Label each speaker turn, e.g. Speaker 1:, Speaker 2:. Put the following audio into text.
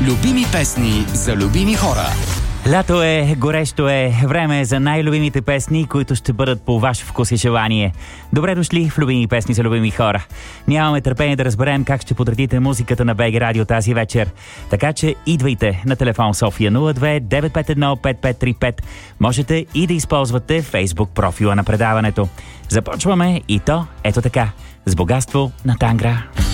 Speaker 1: Любими песни за любими хора.
Speaker 2: Лято е, горещо е, време е за най-любимите песни, които ще бъдат по ваш вкус и желание. Добре дошли в Любими песни за любими хора. Нямаме търпение да разберем как ще подредите музиката на БГ Радио тази вечер. Така че идвайте на телефон София 02 951 5535. Можете и да използвате Фейсбук профила на предаването. Започваме и то ето така, с богатство на тангра.